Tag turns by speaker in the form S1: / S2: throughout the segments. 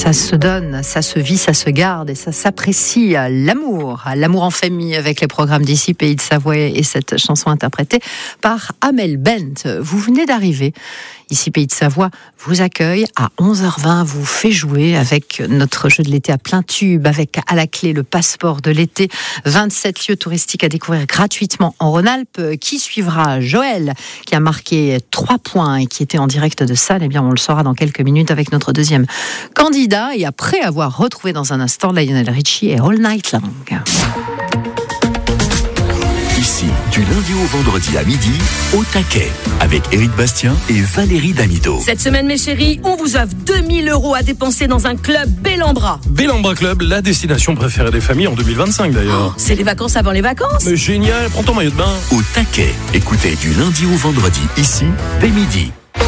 S1: Ça se donne, ça se vit, ça se garde et ça s'apprécie. L'amour en famille avec les programmes d'ici Pays de Savoie et cette chanson interprétée par Amel Bent. Vous venez d'arriver. Ici Pays de Savoie vous accueille à 11h20, vous fait jouer avec notre jeu de l'été à plein tube, avec à la clé le passeport de l'été, 27 lieux touristiques à découvrir gratuitement en Rhône-Alpes. Qui suivra Joël, qui a marqué 3 points et qui était en direct de salle? Eh bien, on le saura dans quelques minutes avec notre deuxième candidat. Et après avoir retrouvé dans un instant Lionel Richie et All Night Long.
S2: Ici, du lundi au vendredi à midi, au taquet, avec Éric Bastien et Valérie Damido.
S3: Cette semaine, mes chéris, on vous offre 2000 € à dépenser dans un club Bellambra.
S4: Bellambra Club, la destination préférée des familles en 2025 d'ailleurs.
S3: Oh, c'est les vacances avant les vacances.
S4: Mais génial, prends ton maillot de bain.
S2: Au taquet, écoutez du lundi au vendredi, ici, dès midi.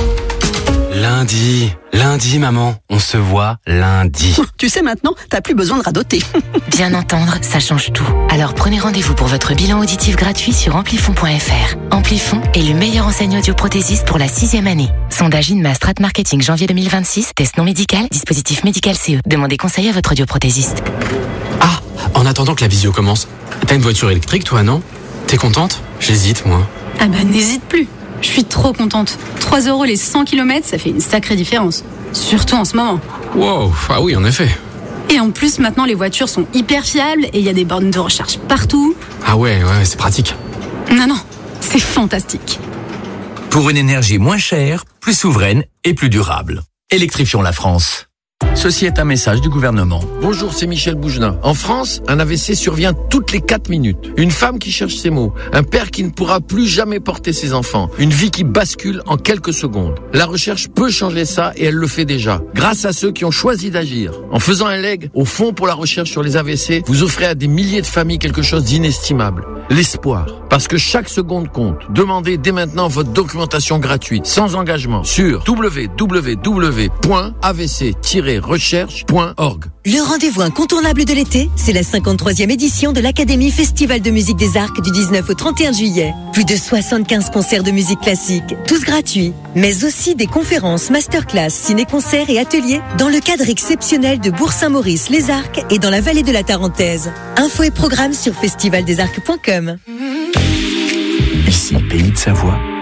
S5: Lundi, maman, on se voit lundi.
S6: Tu sais maintenant, t'as plus besoin de radoter.
S7: Bien entendre, ça change tout. Alors prenez rendez-vous pour votre bilan auditif gratuit sur amplifon.fr. Amplifon est le meilleur enseigne audioprothésiste pour la 6e année. Sondage INMA Strat Marketing janvier 2026, test non médical, dispositif médical CE. Demandez conseil à votre audioprothésiste.
S5: Ah, en attendant que la visio commence, t'as une voiture électrique toi, non? T'es contente? J'hésite, moi.
S8: Ah bah n'hésite plus. Je suis trop contente. 3 € les 100 km, ça fait une sacrée différence. Surtout en ce moment.
S5: Wow, ah oui, en effet.
S8: Et en plus, maintenant, les voitures sont hyper fiables et il y a des bornes de recharge partout.
S5: Ah ouais, c'est pratique.
S8: Non, c'est fantastique.
S2: Pour une énergie moins chère, plus souveraine et plus durable. Électrifions la France. Ceci est un message du gouvernement.
S9: Bonjour, c'est Michel Bougelin. En France, un AVC survient toutes les 4 minutes. Une femme qui cherche ses mots. Un père qui ne pourra plus jamais porter ses enfants. Une vie qui bascule en quelques secondes. La recherche peut changer ça et elle le fait déjà. Grâce à ceux qui ont choisi d'agir. En faisant un leg au Fonds pour la recherche sur les AVC, vous offrez à des milliers de familles quelque chose d'inestimable. L'espoir. Parce que chaque seconde compte. Demandez dès maintenant votre documentation gratuite, sans engagement, sur www.avc-recherche.org.
S10: Le rendez-vous incontournable de l'été, c'est la 53e édition de l'Académie Festival de musique des Arcs du 19 au 31 juillet. Plus de 75 concerts de musique classique, tous gratuits, mais aussi des conférences, masterclass, ciné-concerts et ateliers dans le cadre exceptionnel de Bourg-Saint-Maurice, les Arcs et dans la vallée de la Tarentaise. Infos et programmes sur festivaldesarcs.com.
S2: Ici, Pays de Savoie,